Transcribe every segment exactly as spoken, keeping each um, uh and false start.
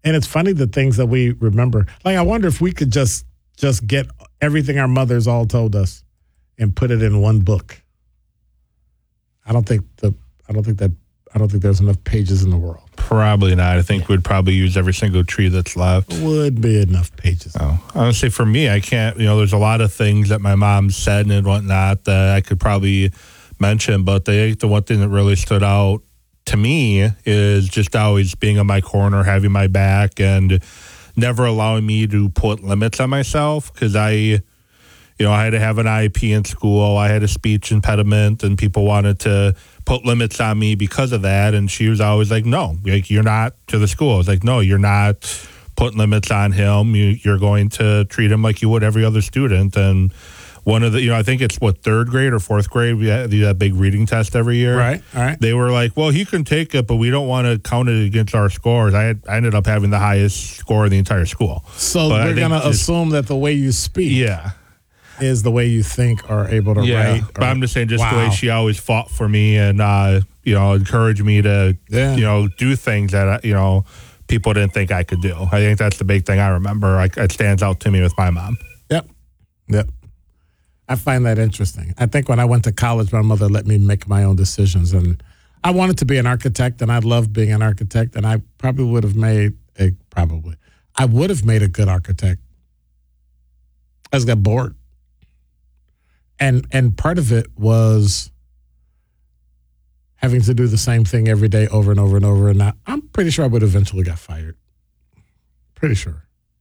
And it's funny the things that we remember. Like, I wonder if we could just just get everything our mothers all told us and put it in one book. I don't think the I don't think that I don't think there's enough pages in the world. Probably not. I think yeah. we'd probably use every single tree that's left. Would be enough pages. Oh, honestly, for me, I can't. You know, there's a lot of things that my mom said and whatnot that I could probably mention, but the the one thing that really stood out to me is just always being in my corner, having my back, and never allowing me to put limits on myself because I, you know, I had to have an I E P in school. I had a speech impediment, and people wanted to put limits on me because of that. And she was always like, no, like, you're not to the school. I was like, no, you're not putting limits on him. You, you're going to treat him like you would every other student. And one of the, you know, I think it's what, third grade or fourth grade, we had that big reading test every year. Right, all right. They were like, well, he can take it, but we don't want to count it against our scores. I, had, I ended up having the highest score in the entire school. So but we're going to assume that the way you speak. Yeah. Is the way you think or able to yeah, write. Or, but I'm just saying, just wow. the way she always fought for me and, uh, you know, encouraged me to, yeah. you know, do things that, you know, people didn't think I could do. I think that's the big thing I remember. I, it stands out to me with my mom. Yep. Yep. I find that interesting. I think when I went to college, my mother let me make my own decisions. And I wanted to be an architect, and I loved being an architect. And I probably would have made a, probably, I would have made a good architect. I just got bored. And and part of it was having to do the same thing every day over and over and over. And I, I'm pretty sure I would eventually got fired. Pretty sure.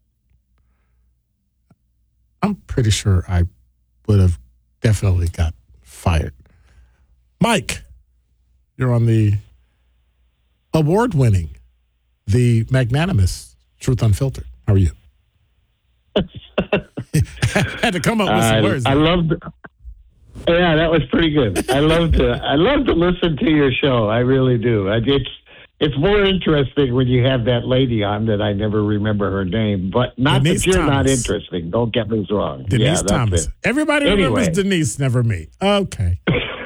I'm pretty sure I would have definitely got fired. Mike, you're on the award-winning, the magnanimous Truth Unfiltered. How are you? Had to come up with some uh, words. I loved. Yeah, that was pretty good. I love to. I love to listen to your show. I really do. I, it's it's more interesting when you have that lady on that I never remember her name. But not Denise that you're Thomas. Not interesting. Don't get me wrong. Denise yeah, that's Thomas. It. Everybody Anyway. remembers Denise, never me. Okay.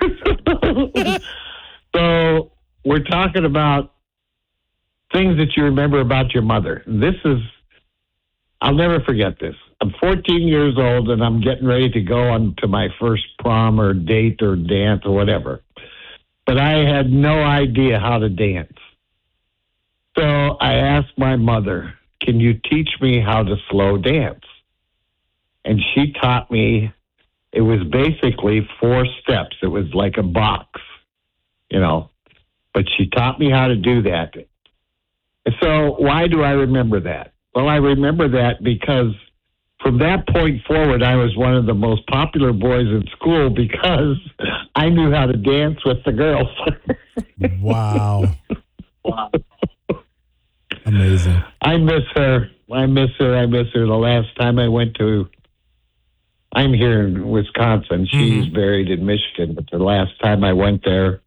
So we're talking about things that you remember about your mother. This is. I'll never forget this. I'm fourteen years old, and I'm getting ready to go on to my first prom or date or dance or whatever. But I had no idea how to dance. So I asked my mother, can you teach me how to slow dance? And she taught me, it was basically four steps. It was like a box, you know. But she taught me how to do that. So why do I remember that? Well, I remember that because from that point forward, I was one of the most popular boys in school because I knew how to dance with the girls. Wow. Wow. Amazing. I miss her. I miss her. I miss her. The last time I went to, I'm here in Wisconsin. She's mm-hmm. buried in Michigan. But the last time I went there,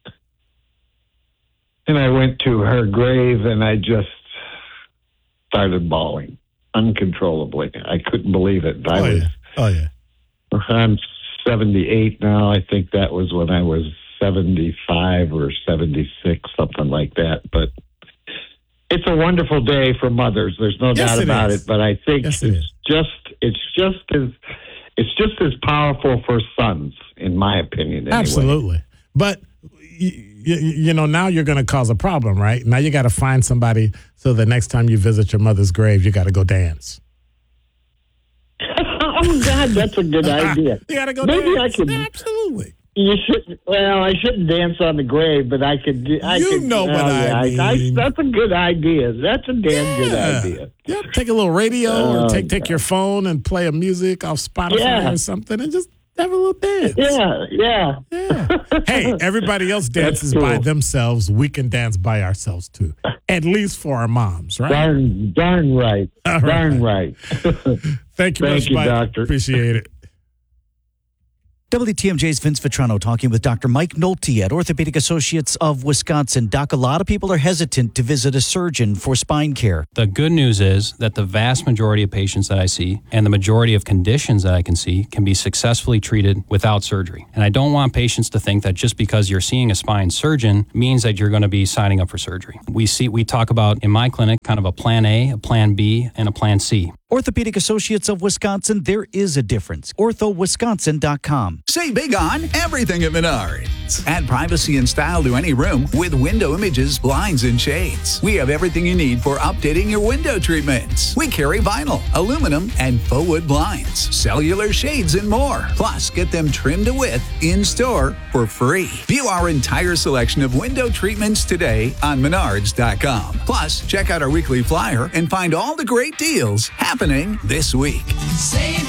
and I went to her grave, and I just started bawling uncontrollably. I couldn't believe it. I oh, was, yeah. Oh, yeah. I'm seventy-eight now. I think that was when I was seventy-five or seventy-six, something like that. But it's a wonderful day for mothers. There's no yes, doubt it about is. it. But I think yes, it's it just it's just as it's just as powerful for sons, in my opinion. Anyway. Absolutely. But you, you, you know, now you're going to cause a problem, right? Now you got to find somebody so the next time you visit your mother's grave, you got to go dance. Oh God, that's a good idea. You got to go Maybe dance. I could. Absolutely. You should. Well, I shouldn't dance on the grave, but I could. I you could, know what oh, I yeah, mean. I, that's a good idea. That's a damn yeah. good idea. Yeah, take a little radio oh, or take take your phone and play a music off Spotify yeah. or something and just have a little dance. Yeah, yeah. Yeah. Hey, everybody else dances cool. by themselves. We can dance by ourselves too. At least for our moms, right? Darn, darn right. All darn right. right. Thank you, Thank much, you, Mike. Doctor. Appreciate it. W T M J's Vince Vitrano talking with Doctor Mike Nolte at Orthopedic Associates of Wisconsin. Doc, a lot of people are hesitant to visit a surgeon for spine care. The good news is that the vast majority of patients that I see and the majority of conditions that I can see can be successfully treated without surgery. And I don't want patients to think that just because you're seeing a spine surgeon means that you're going to be signing up for surgery. We see, we talk about in my clinic kind of a plan A, a plan B, and a plan C. Orthopedic Associates of Wisconsin, there is a difference. ortho wisconsin dot com. Say big on everything at Menards. Add privacy and style to any room with window images, blinds, and shades. We have everything you need for updating your window treatments. We carry vinyl, aluminum, and faux wood blinds, cellular shades, and more. Plus, get them trimmed to width in-store for free. View our entire selection of window treatments today on menards dot com. Plus, check out our weekly flyer and find all the great deals happening this week. Save